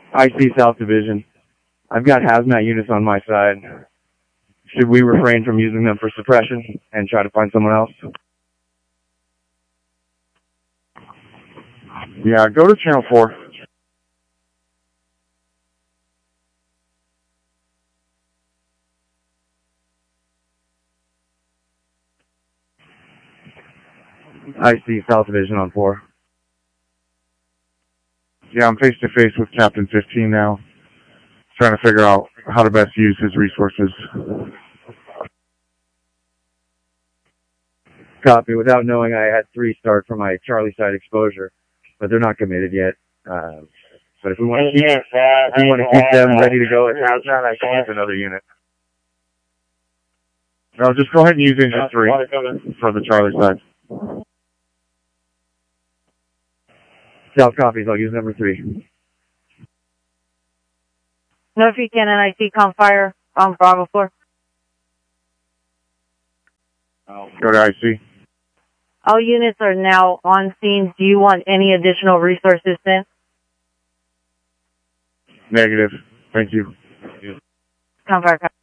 IC South Division. I've got hazmat units on my side. Should we refrain from using them for suppression and try to find someone else? Yeah, go to Channel 4. IC South Division on 4. Yeah, I'm face to face with Captain 15 now, trying to figure out how to best use his resources. Copy. Without knowing, I had 3 start for my Charlie side exposure, but they're not committed yet. But if we want to keep them ready to go at hazmat, I can use another unit. No, just go ahead and use Engine 3 for the Charlie side. South copies. I'll use number 3. Norfolk Cannon IC com fire on Bravo 4. Go to IC. All units are now on scene. Do you want any additional resources sent? Negative. Thank you. Com fire.